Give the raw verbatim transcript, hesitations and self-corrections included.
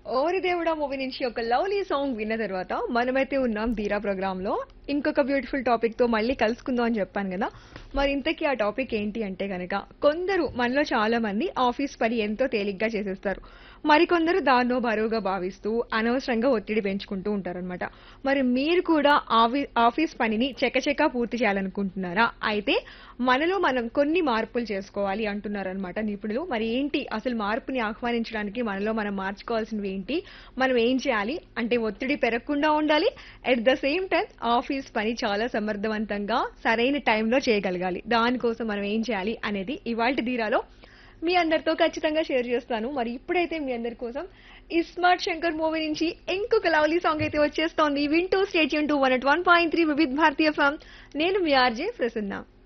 ఓరి దేవుడా మూవీ నుంచి ఒక లవ్లీ సాంగ్ విన్న తర్వాత మనమైతే ఉన్నాం ధీరా ప్రోగ్రామ్ లో ఇంకొక బ్యూటిఫుల్ టాపిక్ తో మళ్ళీ కలుసుకుందాం అని చెప్పాను కదా. మరి ఇంతకీ ఆ టాపిక్ ఏంటి అంటే గనక, కొందరు మనలో చాలా మంది ఆఫీస్ పని ఎంతో తేలిగ్గా చేసేస్తారు. మరికొందరు దాన్నో బరువుగా భావిస్తూ అనవసరంగా ఒత్తిడి పెంచుకుంటూ ఉంటారనమాట. మరి మీరు కూడా ఆఫీ ఆఫీస్ పనిని చకచకా పూర్తి చేయాలనుకుంటున్నారా? అయితే మనలో మనం కొన్ని మార్పులు చేసుకోవాలి అంటున్నారనమాట నిపుణులు. మరి ఏంటి అసలు మార్పుని ఆహ్వానించడానికి మనలో మనం మార్చుకోవాల్సినవి ఏంటి? మనం ఏం చేయాలి అంటే ఒత్తిడి పెరగకుండా ఉండాలి, at the same time office పని చాలా సమర్థవంతంగా సరైన టైంలో చేయగలగాలి. దానికోసం మనం ఏం చేయాలి అనేది ఇవాల్టి ధీరాలో మీ అందరితో ఖచ్చితంగా షేర్ చేస్తాను. మరి ఇప్పుడైతే మీ అందరి కోసం ఈ స్మార్ట్ శంకర్ మూవీ నుంచి ఇంకొక లవ్లీ సాంగ్ అయితే వచ్చేస్తోంది. వింటూ state Yoon two one at one point three Vividh Bharatiya form. నేను మీ ఆర్జే ప్రసన్న.